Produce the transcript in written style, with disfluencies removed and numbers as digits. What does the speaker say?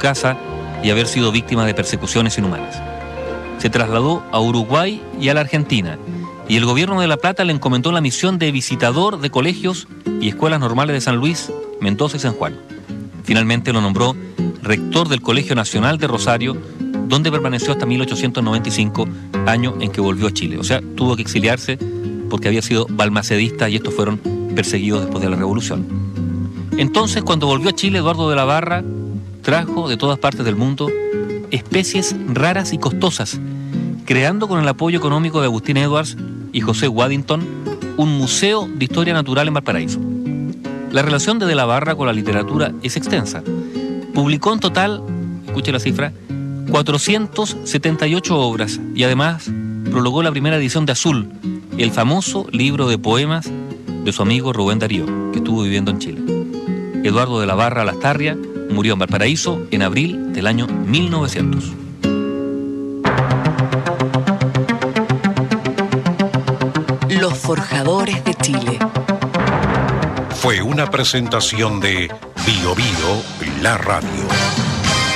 casa y haber sido víctima de persecuciones inhumanas. Se trasladó a Uruguay y a la Argentina, y el gobierno de La Plata le encomendó la misión de visitador de colegios y escuelas normales de San Luis, Mendoza y San Juan. Finalmente lo nombró rector del Colegio Nacional de Rosario, donde permaneció hasta 1895, año en que volvió a Chile. O sea, tuvo que exiliarse porque había sido balmacedista y estos fueron perseguidos después de la Revolución. Entonces, cuando volvió a Chile, Eduardo de la Barra trajo de todas partes del mundo especies raras y costosas, creando con el apoyo económico de Agustín Edwards y José Waddington un museo de historia natural en Valparaíso. La relación de la Barra con la literatura es extensa. Publicó en total, escuche la cifra, 478 obras y además prologó la primera edición de Azul, el famoso libro de poemas de su amigo Rubén Darío, que estuvo viviendo en Chile. Eduardo de la Barra Lastarria murió en Valparaíso en abril del año 1900. Los Forjadores de Chile. Fue una presentación de Bio Bio, la radio.